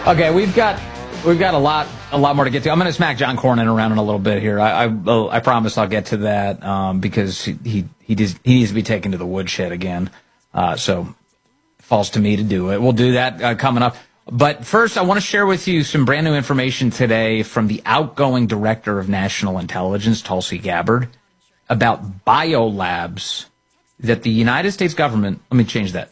Okay, we've got a lot more to get to. I'm going to smack John Cornyn around in a little bit here. I promise I'll get to that because he needs to be taken to the woodshed again. So it falls to me to do it. We'll do that coming up. But first, I want to share with you some brand new information today from the outgoing Director of National Intelligence, Tulsi Gabbard, about biolabs that the United States government, let me change that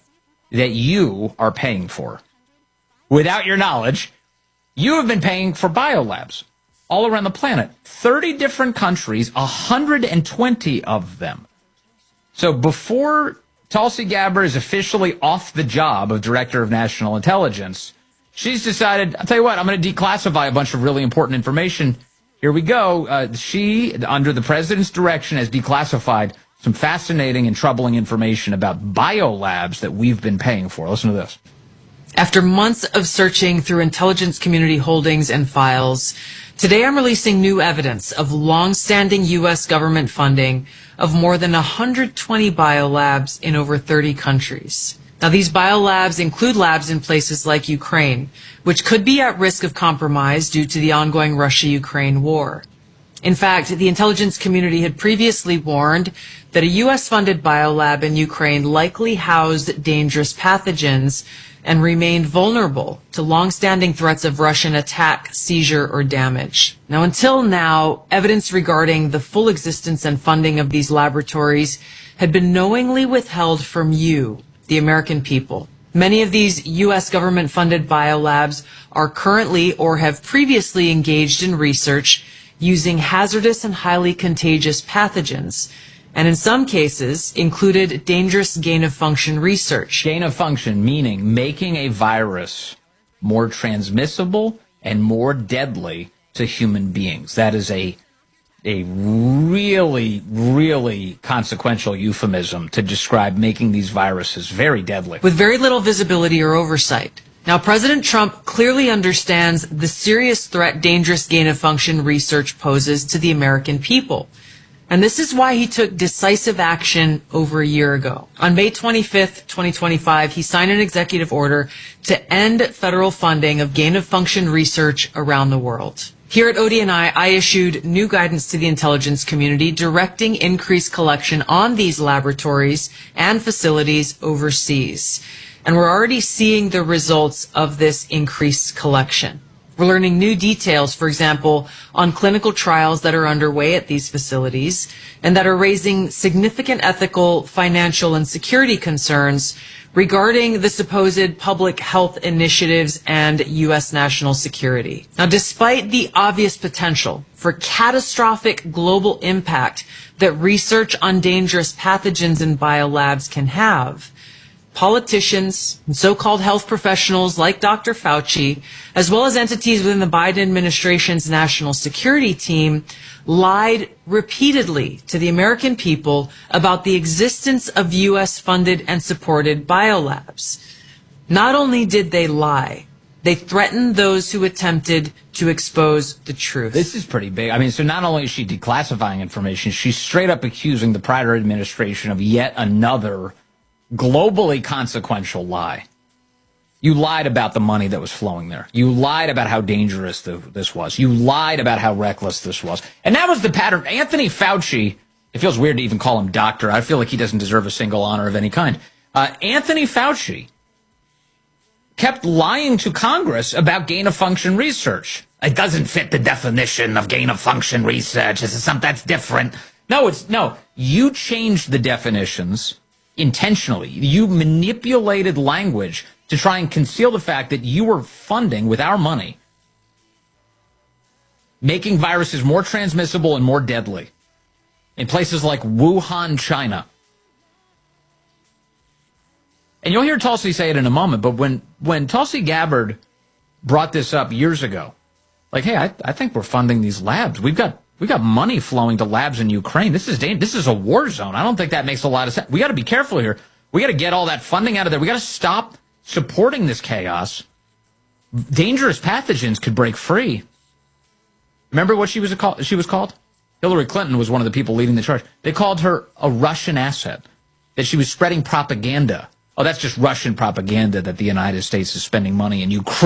you are paying for. Without your knowledge, you have been paying for biolabs all around the planet. 30 different countries, 120 of them. So before Tulsi Gabbard is officially off the job of Director of National Intelligence, she's decided, I'll tell you what, I'm going to declassify a bunch of really important information. Here we go. She, under the president's direction, has declassified some fascinating and troubling information about biolabs that we've been paying for. Listen to this. After months of searching through intelligence community holdings and files, today I'm releasing new evidence of long-standing U.S. government funding of more than 120 biolabs in over 30 countries. Now, these biolabs include labs in places like Ukraine, which could be at risk of compromise due to the ongoing Russia-Ukraine war. In fact, the intelligence community had previously warned that a U.S.-funded biolab in Ukraine likely housed dangerous pathogens and remained vulnerable to long-standing threats of Russian attack, seizure, or damage. Now, until now, evidence regarding the full existence and funding of these laboratories had been knowingly withheld from you, the American people. Many of these U.S. government-funded biolabs are currently or have previously engaged in research using hazardous and highly contagious pathogens, and in some cases included dangerous gain-of-function research. Gain-of-function, meaning making a virus more transmissible and more deadly to human beings. That is a really, really consequential euphemism to describe making these viruses very deadly. With very little visibility or oversight. Now, President Trump clearly understands the serious threat dangerous gain-of-function research poses to the American people. And this is why he took decisive action over a year ago. On May 25th, 2025, he signed an executive order to end federal funding of gain-of-function research around the world. Here at ODNI, I issued new guidance to the intelligence community directing increased collection on these laboratories and facilities overseas. And we're already seeing the results of this increased collection. We're learning new details, for example, on clinical trials that are underway at these facilities and that are raising significant ethical, financial, and security concerns regarding the supposed public health initiatives and U.S. national security. Now, despite the obvious potential for catastrophic global impact that research on dangerous pathogens in biolabs can have, politicians and so-called health professionals like Dr. Fauci, as well as entities within the Biden administration's national security team, lied repeatedly to the American people about the existence of U.S.-funded and supported biolabs. Not only did they lie, they threatened those who attempted to expose the truth. This is pretty big. I mean, so not only is she declassifying information, she's straight up accusing the prior administration of yet another globally consequential lie. You lied about the money that was flowing there. You lied about how dangerous this was. You lied about how reckless this was. And that was the pattern. Anthony Fauci, it feels weird to even call him doctor. I feel like he doesn't deserve a single honor of any kind. Anthony Fauci kept lying to Congress about gain-of-function research. It doesn't fit the definition of gain-of-function research. This is something that's different. No, you changed the definitions intentionally. You manipulated language to try and conceal the fact that you were funding, with our money, making viruses more transmissible and more deadly in places like Wuhan, China. And you'll hear Tulsi say it in a moment, but when Tulsi Gabbard brought this up years ago, like, hey, I think we're funding these labs. We've got money flowing to labs in Ukraine. This is a war zone. I don't think that makes a lot of sense. We got to be careful here. We got to get all that funding out of there. We got to stop supporting this chaos. Dangerous pathogens could break free. Remember what she was called? Hillary Clinton was one of the people leading the charge. They called her a Russian asset, that she was spreading propaganda. Oh, that's just Russian propaganda that the United States is spending money in Ukraine.